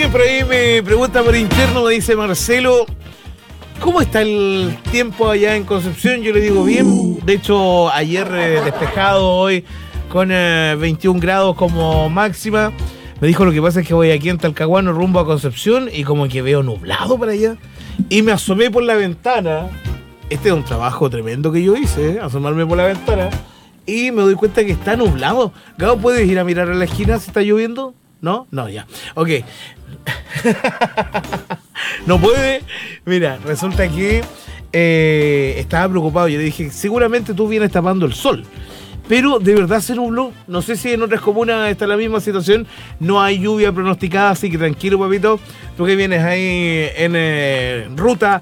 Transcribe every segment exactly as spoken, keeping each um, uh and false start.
por ahí me pregunta por interno, me dice Marcelo, ¿cómo está el tiempo allá en Concepción? Yo le digo bien. De hecho, ayer eh, despejado, hoy con eh, veintiún grados como máxima. Me dijo, lo que pasa es que voy aquí en Talcahuano rumbo a Concepción y como que veo nublado para allá. Y me asomé por la ventana. Este es un trabajo tremendo que yo hice, ¿eh? Asomarme por la ventana. Y me doy cuenta que está nublado. Gabo, ¿puedes ir a mirar a la esquina si está lloviendo? ¿No? No, ya. Ok. No puede. Mira, resulta que eh, estaba preocupado. Yo le dije, seguramente tú vienes tapando el sol. Pero de verdad se nubló. No sé si en otras comunas está la misma situación. No hay lluvia pronosticada, así que tranquilo, papito. Tú que vienes ahí en eh, ruta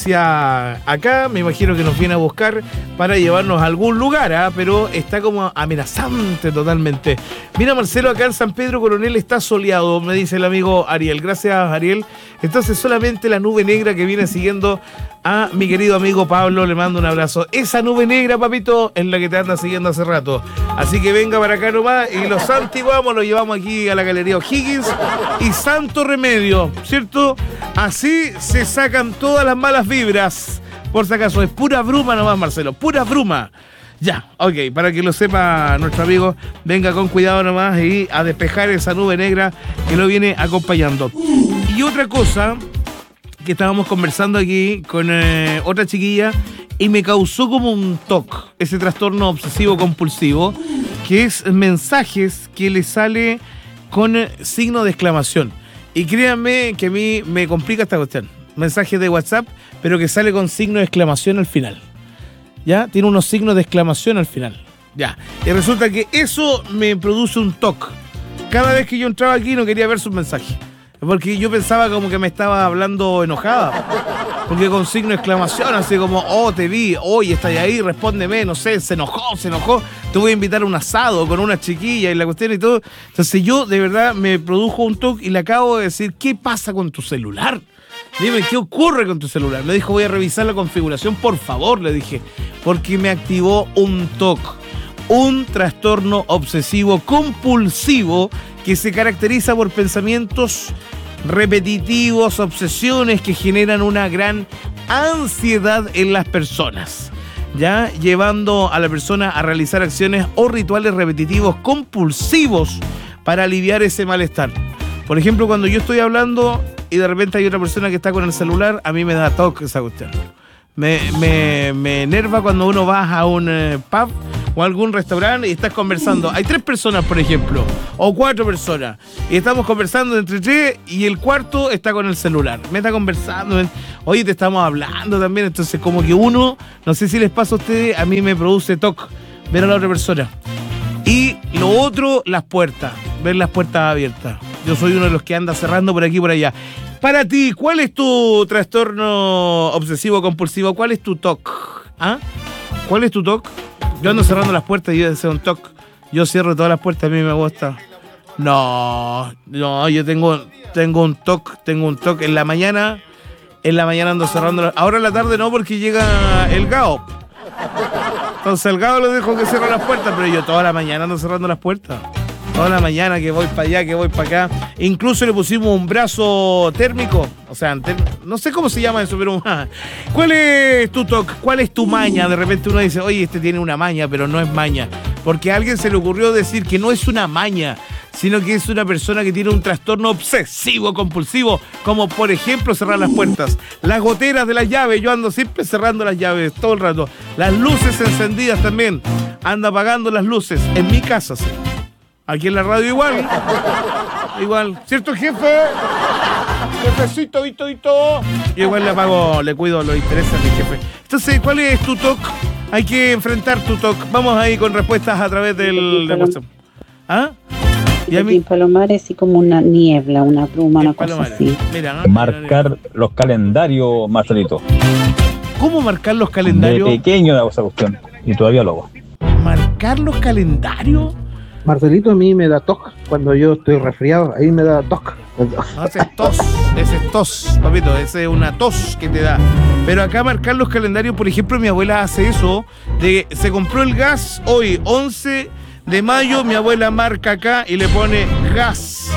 hacia acá, me imagino que nos viene a buscar para llevarnos a algún lugar, ¿eh? Pero está como amenazante totalmente. Mira, Marcelo, acá en San Pedro Coronel está soleado, me dice el amigo Ariel. Gracias, Ariel. Entonces solamente la nube negra que viene siguiendo a mi querido amigo Pablo, le mando un abrazo. Esa nube negra, papito, es la que te anda siguiendo hace rato. Así que venga para acá nomás y los santiguamos, los llevamos aquí a la Galería O'Higgins y Santo Remedio, ¿cierto? Así se sacan todas las malas vibras. Por si acaso, es pura bruma nomás, Marcelo, pura bruma. Ya, ok, para que lo sepa nuestro amigo, venga con cuidado nomás y a despejar esa nube negra que lo viene acompañando. Y otra cosa que estábamos conversando aquí con eh, otra chiquilla y me causó como un toque, ese trastorno obsesivo compulsivo, que es mensajes que le sale con eh, signo de exclamación. Y créanme que a mí me complica esta cuestión. Mensajes de WhatsApp, pero que sale con signo de exclamación al final. ¿Ya? Tiene unos signos de exclamación al final. Ya. Y resulta que eso me produce un toque. Cada vez que yo entraba aquí no quería ver sus mensajes. Porque yo pensaba como que me estaba hablando enojada. Porque con signo de exclamación, así como, oh, te vi, oye, estás ahí, respóndeme, no sé, se enojó, se enojó. Te voy a invitar a un asado con una chiquilla y la cuestión y todo. Entonces yo, de verdad, me produjo un toque y le acabo de decir, ¿qué pasa con tu celular? Dime, ¿qué ocurre con tu celular? Me dijo, voy a revisar la configuración, por favor, le dije. Porque me activó un toque. Un trastorno obsesivo compulsivo que se caracteriza por pensamientos repetitivos, obsesiones que generan una gran ansiedad en las personas, ya llevando a la persona a realizar acciones o rituales repetitivos compulsivos para aliviar ese malestar. Por ejemplo, cuando yo estoy hablando y de repente hay otra persona que está con el celular, a mí me da toque esa cuestión. Me, me, me enerva cuando uno va a un eh, pub o a algún restaurante y estás conversando. Hay tres personas, por ejemplo, o cuatro personas, y estamos conversando entre tres y el cuarto está con el celular. Me está conversando, oye, te estamos hablando también. Entonces, como que uno, no sé si les pasa a ustedes, a mí me produce toque ver a la otra persona. Y lo otro, las puertas, ver las puertas abiertas. Yo soy uno de los que anda cerrando por aquí y por allá. Para ti, ¿cuál es tu trastorno obsesivo compulsivo? ¿Cuál es tu toque? ¿Ah? ¿Cuál es tu toque? Yo ando cerrando las puertas y yo deseo un toque. Yo cierro todas las puertas, a mí me gusta. No, no, yo tengo, tengo un toque, tengo un toque. En la mañana, en la mañana ando cerrando las... Ahora en la tarde no, porque llega el Gao. Entonces el Gao lo dejo que cierre las puertas, pero yo toda la mañana ando cerrando las puertas. Toda la mañana que voy para allá, que voy para acá. Incluso le pusimos un brazo térmico. O sea, no sé cómo se llama eso, pero... ¿Cuál es tu toque? ¿Cuál es tu maña? De repente uno dice, oye, este tiene una maña, pero no es maña. Porque a alguien se le ocurrió decir que no es una maña, sino que es una persona que tiene un trastorno obsesivo compulsivo, como por ejemplo cerrar las puertas, las goteras de las llaves. Yo ando siempre cerrando las llaves todo el rato. Las luces encendidas también. Ando apagando las luces. En mi casa, sí. Aquí en la radio igual. Igual. ¿Cierto, jefe? Jefecito y todo y todo. Yo igual le apago, le cuido los intereses a mi jefe. Entonces, ¿cuál es tu toque? Hay que enfrentar tu toque. Vamos ahí con respuestas a través del... De WhatsApp. ¿Ah? ¿Y a mí? En Palomares y como una niebla, una pluma, una cosa así. Mira, ¿no? Marcar mira, mira. los calendarios, Marcelito. ¿Cómo marcar los calendarios? De pequeño hago esa cuestión y todavía lo hago. ¿Marcar los calendarios? Marcelito, a mí me da tos cuando yo estoy resfriado, ahí me da tos. No, ese es tos, ese es tos, papito, ese es una tos que te da. Pero acá marcar los calendarios, por ejemplo, mi abuela hace eso, de se compró el gas hoy, once de mayo, mi abuela marca acá y le pone gas.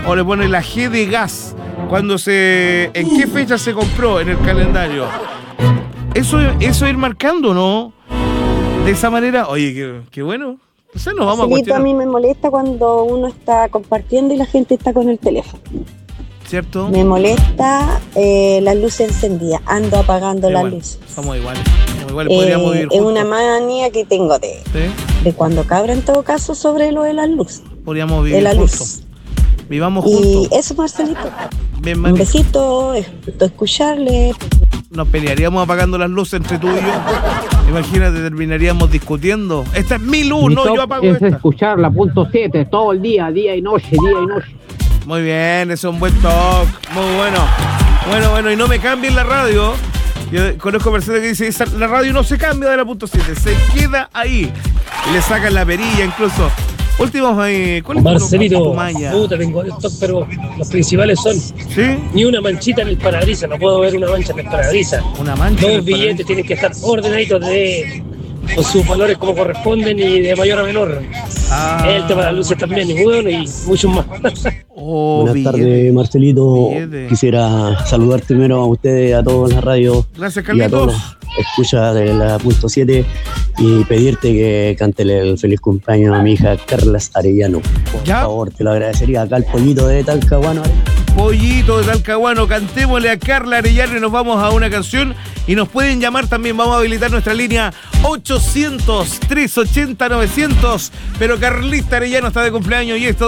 o le pone la G de gas. Cuando se... ¿En qué fecha se compró en el calendario? Eso, eso ir marcando, ¿no? De esa manera, oye, qué, qué bueno. Entonces nos vamos a Marcelito, cuestionar. a mí me molesta cuando uno está compartiendo y la gente está con el teléfono. ¿Cierto? Me molesta eh, las luces encendidas, ando apagando Eh, las bueno, luces. somos iguales. Somos iguales, podríamos Eh, vivir es juntos. una manía que tengo de, ¿Sí? de cuando cabra en todo caso sobre lo de las luces, Podríamos de vivir la juntos. luz. Vivamos Y juntos. eso, Marcelito. Bien, Un mami. besito, espero escucharle. Nos pelearíamos apagando las luces entre tú y yo. Imagínate, terminaríamos discutiendo. Esta es mi luz, Mi no, top yo apago es esta. escuchar la punto siete todo el día, día y noche, día y noche. Muy bien, ese es un buen talk. Muy bueno. Bueno, bueno, y no me cambien la radio. Yo conozco personas que dicen, "Esa- la radio no se cambia de la punto siete, se queda ahí". Y le sacan la perilla incluso. Últimos, eh, ¿cuál es tu- Marcelito, tu malla? puta, tengo esto, pero los principales son ¿Sí? ni una manchita en el parabrisas, no puedo ver una mancha en el parabrisas. Una mancha. en el Los billetes parabrisas. tienen que estar ordenaditos de, con sus valores como corresponden y de mayor a menor. Ah. El tema de las luces también, y bueno, y muchos más. Oh, Buenas billete. tardes, Marcelito. Billete. Quisiera saludar primero a ustedes, a todos en la radio Gracias, y a todos Carlitos. los escuchas de la punto siete y pedirte que cántele el feliz cumpleaños a mi hija Carla Arellano. Por ¿Ya? favor, te lo agradecería. Acá el pollito de Talcahuano. Pollito de Talcahuano, cantémosle a Carla Arellano y nos vamos a una canción. Y nos pueden llamar también, vamos a habilitar nuestra línea ochocientos, trescientos ochenta, novecientos. Pero Carlita Arellano está de cumpleaños y esto